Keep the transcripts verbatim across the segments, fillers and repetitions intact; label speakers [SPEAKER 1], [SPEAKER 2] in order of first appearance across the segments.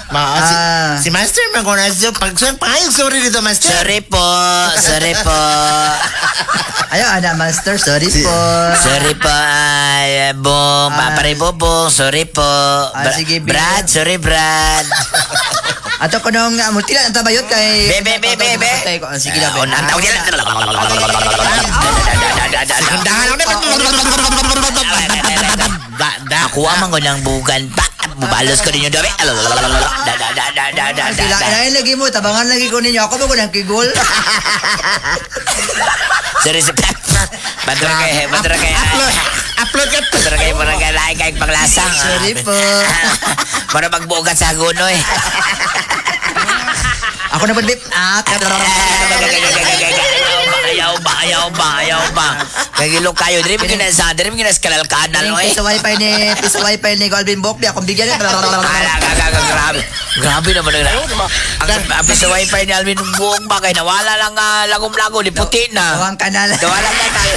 [SPEAKER 1] Ma, si,
[SPEAKER 2] Ah.
[SPEAKER 1] si Master Magonazio, pag pangayog sorry dito, Master.
[SPEAKER 3] Sorry po, sorry po.
[SPEAKER 2] Ayaw, ana, master. Sorry
[SPEAKER 1] Si-
[SPEAKER 2] po.
[SPEAKER 3] Sorry po, ay, Bong,
[SPEAKER 2] Ah.
[SPEAKER 3] Papare Bobong, sorry po. Bra-
[SPEAKER 2] sige, Bill.
[SPEAKER 3] Brad, sorry, Brad.
[SPEAKER 2] Ato ko nung uh, multila ang tabayot kay...
[SPEAKER 3] Be, be, be, be, be.
[SPEAKER 2] Patay ko. Ah, sige na, be.
[SPEAKER 3] Oh, nantaw niya.
[SPEAKER 1] Dahan ako da, da.
[SPEAKER 3] Ako amang ko ng bugan pa. Bubalos ko din yung dabi.
[SPEAKER 2] Sila, inahin lagi mo. Tabangan lagi ko ninyo. Ako ba ko nang kigol?
[SPEAKER 3] Sorry, si Pat. Bantra kayo, bantra kayo.
[SPEAKER 1] Upload, upload ka.
[SPEAKER 3] Bantra kayo, parang galahin kayo paglasang.
[SPEAKER 2] Sorry po.
[SPEAKER 3] Para magbugat sa gunoy.
[SPEAKER 2] Ako na bit Ah,
[SPEAKER 3] Ayaw ba, ayaw ba, ayaw ba. Kagilo kayo. Diri mo kinasa, diri mo kinasa kalal kanal, no eh.
[SPEAKER 2] Piso wifi ni, piso wifi ni Alvin Bokli. Akong bigyan niya.
[SPEAKER 3] Ala, gaga, grabe. Grabe naman na. Ang ang sa wifi ni Alvin buong bagay nawala lang uh, lagom-lago ni puti na.
[SPEAKER 2] Awang kanal.
[SPEAKER 3] Nawala na tayo.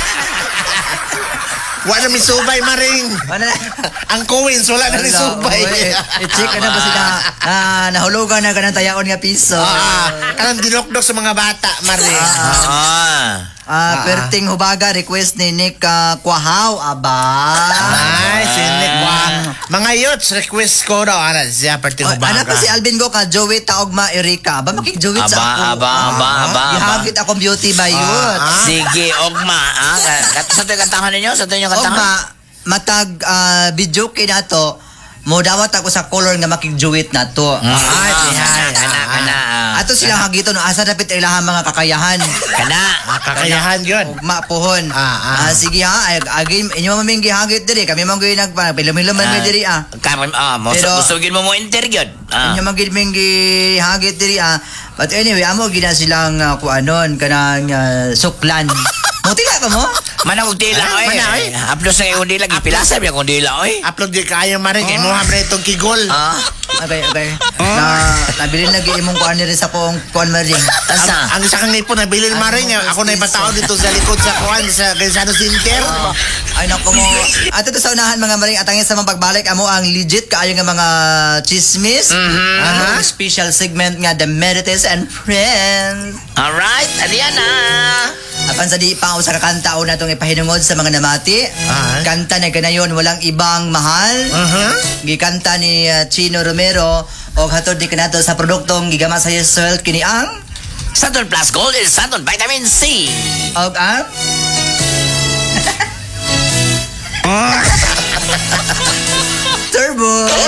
[SPEAKER 1] Wala mi subay, Maring.
[SPEAKER 2] Ano na?
[SPEAKER 1] Ang coins, wala na ni subay.
[SPEAKER 2] I-check ka na ba sila ah, nahulugan na ganang tayaon nga piso.
[SPEAKER 1] Ah, kanang dinokdok sa mga bata, Maring.
[SPEAKER 3] Ah.
[SPEAKER 2] Ah, perting hubaga request ni Nick uh, Kwahaw aba.
[SPEAKER 1] Ay, sinik wa. Mga youths, request ko daw. Ano, siya perti
[SPEAKER 2] Oh,
[SPEAKER 1] ko ba?
[SPEAKER 2] anak ko si Alvin go ka Joey Taogma Erika. Aba makik-Joey sa
[SPEAKER 3] Aba,
[SPEAKER 2] ako.
[SPEAKER 3] aba, aba, aba, aba.
[SPEAKER 2] Ihagit akong beauty by youth.
[SPEAKER 3] Sige, ogma. Ah, sa ito yung kantahan ninyo? Sa ito yung kantahan?
[SPEAKER 2] Ogma matag ah, video kay nato mo dawat ako sa color nga makik-Joey na to.
[SPEAKER 3] Ay, ay, kana, kana.
[SPEAKER 2] Ato silang hagiton no asa dapat ilahang mga kakayahan.
[SPEAKER 3] Kana.
[SPEAKER 1] Ah, kakayahan yun.
[SPEAKER 2] Ugma pohon.
[SPEAKER 1] Ah, ah.
[SPEAKER 2] sige ha, ay agim inyo maming gihagit diri kami man gyud nagpa pilom-pilom man diri ah.
[SPEAKER 3] Karon, ah, mo
[SPEAKER 2] Pero-
[SPEAKER 3] gustugin mo mo interview. Ah.
[SPEAKER 2] Inyo man gyud ming gihagit diri ah. But anyway, amo gina silang uh, kuanon kanang ah, suklan. Mo tila ka mo?
[SPEAKER 3] Mana kung dila,
[SPEAKER 1] Ah,
[SPEAKER 3] oy.
[SPEAKER 1] mana, oy.
[SPEAKER 3] Aplos na kayo dila, gipilasa biya kung dila, oy.
[SPEAKER 1] Upload di kayo, Maring. Imo ha, Maring, itong kigol.
[SPEAKER 3] Ah,
[SPEAKER 2] Okay, okay. Na nabili lagi imong kuan diri sa kong kuan maring.
[SPEAKER 1] Ang,
[SPEAKER 3] asa?
[SPEAKER 1] ang isa kang ipon, nabili ni Maring. Ako na ibatao dito sa likod sa kuhan, sa Gaisano Center.
[SPEAKER 2] Ay nako mo. Ato to sa unahan mga maring atangin sa mga pagbalik amo ang legit kaayo nga mga chismis. Ang
[SPEAKER 1] Aha.
[SPEAKER 2] special segment nga The Medites and Friends.
[SPEAKER 3] Alright, adiyan na.
[SPEAKER 2] Apan sa di pa usa ka kanta una tong ipahinungod sa mga namati.
[SPEAKER 1] Ah.
[SPEAKER 2] Kanta na ganayon walang ibang mahal.
[SPEAKER 1] Uh-huh.
[SPEAKER 2] Gikanta ni uh, Chino Romero o hatod di kanato sa produktong gigama sa Yesel kini ang
[SPEAKER 3] Santon Plus Gold is Santon Vitamin C.
[SPEAKER 2] og ang Turbo.